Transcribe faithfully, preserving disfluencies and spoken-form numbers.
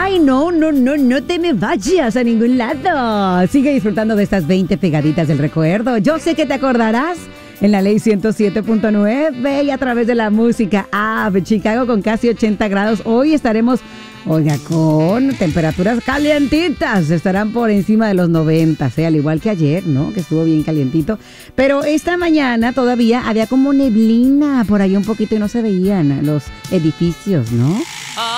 Ay, no, no, no, no te me vayas a ningún lado. Sigue disfrutando de estas veinte pegaditas del recuerdo. Yo sé que te acordarás en la ley ciento siete punto nueve y a través de la música app. Chicago con casi ochenta grados. Hoy estaremos, oiga, con temperaturas calientitas. Estarán por encima de los noventa, ¿eh? Al igual que ayer, ¿no? Que estuvo bien calientito. Pero esta mañana todavía había como neblina por ahí un poquito y no se veían los edificios, ¿no?